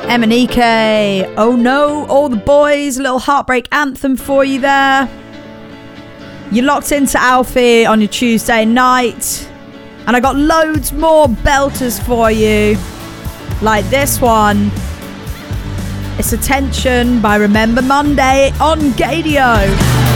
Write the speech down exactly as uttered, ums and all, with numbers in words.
Emanike, Oh No, All the Boys, a little heartbreak anthem for you there. You're locked into Alfie on your Tuesday night. And I got loads more belters for you. Like this one. It's Attention by Remember Monday on Gadio.